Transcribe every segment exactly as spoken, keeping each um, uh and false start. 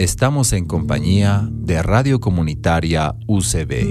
estamos en compañía de Radio Comunitaria U C B.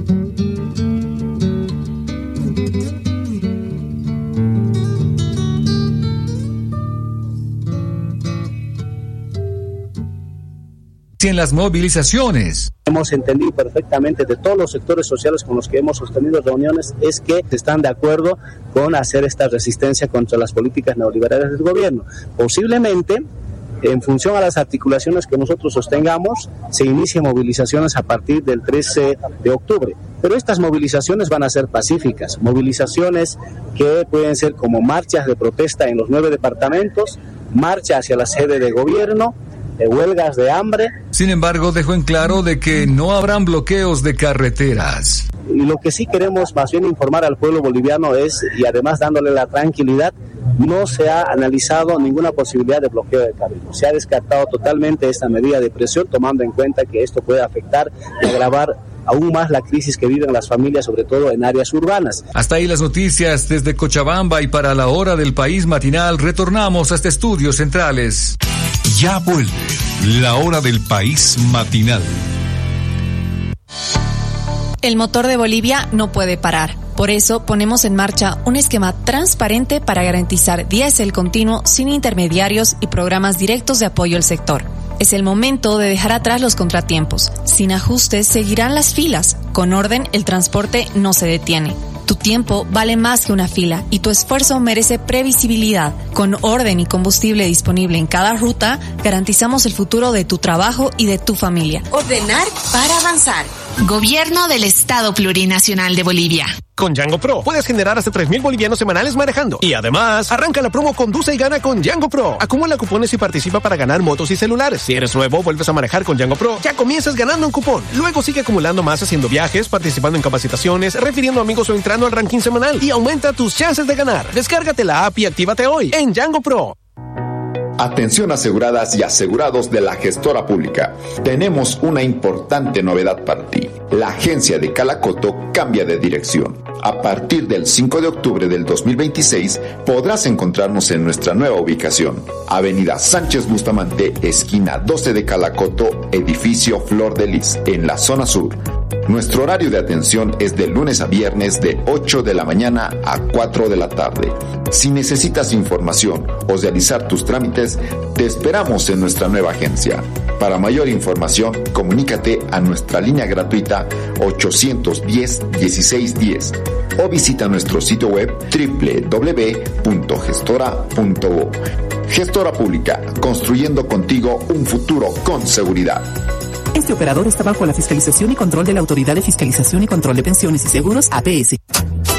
En las movilizaciones. Hemos entendido perfectamente de todos los sectores sociales con los que hemos sostenido reuniones es que están de acuerdo con hacer esta resistencia contra las políticas neoliberales del gobierno. Posiblemente, en función a las articulaciones que nosotros sostengamos, se inicien movilizaciones a partir del trece de octubre. Pero estas movilizaciones van a ser pacíficas, movilizaciones que pueden ser como marchas de protesta en los nueve departamentos, marcha hacia la sede de gobierno, de huelgas de hambre. Sin embargo, dejó en claro de que no habrán bloqueos de carreteras. Y lo que sí queremos más bien informar al pueblo boliviano es, y además dándole la tranquilidad, no se ha analizado ninguna posibilidad de bloqueo de caminos. Se ha descartado totalmente esta medida de presión, tomando en cuenta que esto puede afectar y agravar aún más la crisis que viven las familias, sobre todo en áreas urbanas. Hasta ahí las noticias desde Cochabamba, y para la hora del país matinal retornamos a este Estudios Centrales. Ya vuelve la hora del país matinal. El motor de Bolivia no puede parar. Por eso ponemos en marcha un esquema transparente para garantizar diésel continuo sin intermediarios y programas directos de apoyo al sector. Es el momento de dejar atrás los contratiempos. Sin ajustes seguirán las filas. Con orden, el transporte no se detiene. Tu tiempo vale más que una fila y tu esfuerzo merece previsibilidad. Con orden y combustible disponible en cada ruta, garantizamos el futuro de tu trabajo y de tu familia. Ordenar para avanzar. Gobierno del Estado Plurinacional de Bolivia. Con Django Pro puedes generar hasta tres mil bolivianos semanales manejando. Y además, arranca la promo Conduce y Gana con Django Pro. Acumula cupones y participa para ganar motos y celulares. Si eres nuevo, vuelves a manejar con Django Pro, ya comienzas ganando un cupón. Luego sigue acumulando más haciendo viajes, participando en capacitaciones, refiriendo amigos o entrando al ranking semanal. Y aumenta tus chances de ganar. Descárgate la app y actívate hoy en Django Pro. Atención aseguradas y asegurados de la gestora pública. Tenemos una importante novedad para ti. La agencia de Calacoto cambia de dirección. A partir del cinco de octubre del dos mil veintiséis podrás encontrarnos en nuestra nueva ubicación. Avenida Sánchez Bustamante, esquina doce de Calacoto, edificio Flor de Lis, en la zona sur. Nuestro horario de atención es de lunes a viernes de ocho de la mañana a cuatro de la tarde. Si necesitas información o realizar tus trámites, te esperamos en nuestra nueva agencia. Para mayor información, comunícate a nuestra línea gratuita ochocientos diez, dieciséis diez o visita nuestro sitio web doble u doble u doble u punto gestora punto bo. Gestora Pública, construyendo contigo un futuro con seguridad. Este operador está bajo la fiscalización y control de la Autoridad de Fiscalización y Control de Pensiones y Seguros, A P S.